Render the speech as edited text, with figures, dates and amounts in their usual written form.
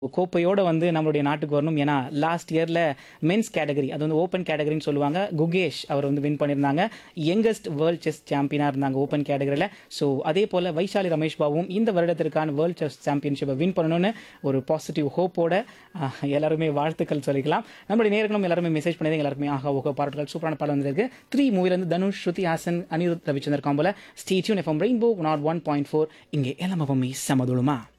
கோப்பையோட வந்து நம்மளுடைய நாட்டுக்கு வரணும். ஏன்னா, லாஸ்ட் இயர்ல மென்ஸ் கேட்டகரி அது வந்து ஓப்பன் கேட்டகரின்னு சொல்லுவாங்க. குகேஷ் அவர் வந்து வின் பண்ணியிருந்தாங்க. யங்கஸ்ட் வேர்ல்ட் செஸ் சாம்பியனா இருந்தாங்க ஓப்பன் கேட்டகரியில. ஸோ அதே போல வைஷாலி ரமேஷ் பாபுவும் இந்த வருடத்திற்கான வேர்ல்ட் செஸ் சாம்பியன்ஷிப்பை வின் பண்ணணும்னு ஒரு பாசிட்டிவ் ஹோப்போட எல்லாருமே வாழ்த்துக்கள் சொல்லிக்கலாம். நம்மளுடைய நேர்களும் எல்லாருமே மெசேஜ் பண்ணி எல்லாருமே ஆஹா ஓகோ பாராட்டுகள் சூப்பரான பாடம் வந்திருக்கு. 3 மூவிலேருந்து Dhanush, Shruti Haasan, Anirudh Ravichander காம்போல stay tune FM rainbow 101.4 இங்கே எல்லாமே சமதுளுமா.